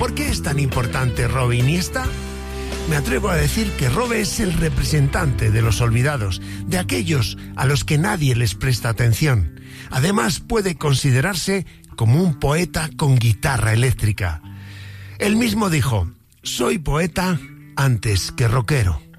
¿Por qué es tan importante Robe Iniesta? Me atrevo a decir que Robe es el representante de los olvidados, de aquellos a los que nadie les presta atención. Además, puede considerarse como un poeta con guitarra eléctrica. Él mismo dijo: soy poeta antes que rockero.